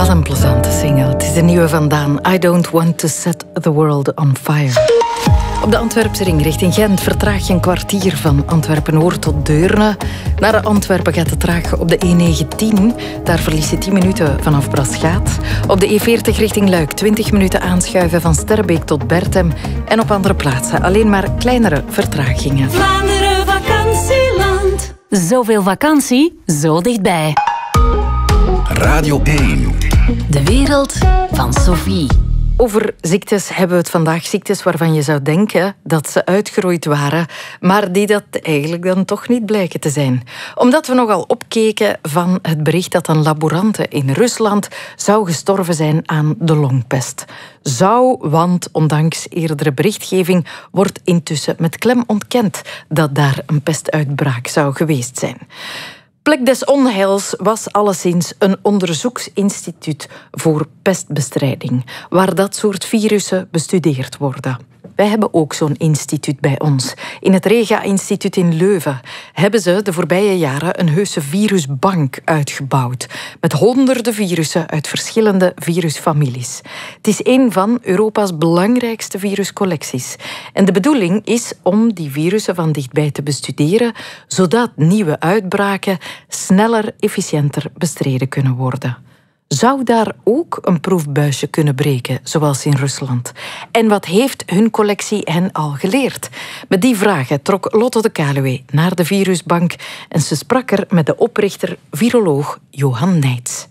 Wat een plezante single. Het is de nieuwe van Daan. I don't want to set the world on fire. Op de Antwerpse ring richting Gent vertraag je een kwartier van Antwerpen-Noord tot Deurne. Naar Antwerpen gaat het traag op de E19. Daar verlies je 10 minuten vanaf Braschaat. Op de E40 richting Luik 20 minuten aanschuiven van Sterrebeek tot Bertem. En op andere plaatsen alleen maar kleinere vertragingen. Vlaanderen vakantieland. Zoveel vakantie, zo dichtbij. Radio 1. De wereld van Sophie. Over ziektes hebben we het vandaag. Ziektes waarvan je zou denken dat ze uitgeroeid waren, maar die dat eigenlijk dan toch niet blijken te zijn. Omdat we nogal opkeken van het bericht dat een laborante in Rusland zou gestorven zijn aan de longpest. Zou, want ondanks eerdere berichtgeving wordt intussen met klem ontkend dat daar een pestuitbraak zou geweest zijn. Plek des onheils was alleszins een onderzoeksinstituut voor pestbestrijding, waar dat soort virussen bestudeerd worden. Wij hebben ook zo'n instituut bij ons. In het Rega-instituut in Leuven hebben ze de voorbije jaren een heuse virusbank uitgebouwd, met honderden virussen uit verschillende virusfamilies. Het is een van Europa's belangrijkste viruscollecties. En de bedoeling is om die virussen van dichtbij te bestuderen, zodat nieuwe uitbraken sneller, efficiënter bestreden kunnen worden. Zou daar ook een proefbuisje kunnen breken, zoals in Rusland? En wat heeft hun collectie hen al geleerd? Met die vragen trok Lotte de Kaluwe naar de virusbank en ze sprak er met de oprichter, viroloog Johan Nijts.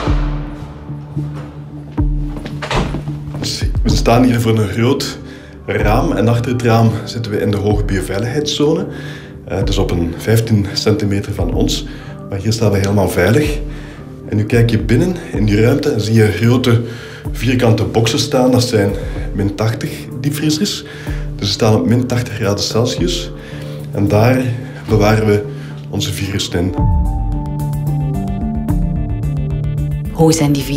We staan hier voor een groot raam en achter het raam zitten we in de hoge bioveiligheidszone. Het is op een 15 centimeter van ons, maar hier staan we helemaal veilig. En nu kijk je binnen in die ruimte en zie je grote vierkante boxen staan. Dat zijn min 80 diepvriezers. Dus ze staan op min 80 graden Celsius. En daar bewaren we onze virussen in. Hoe zijn die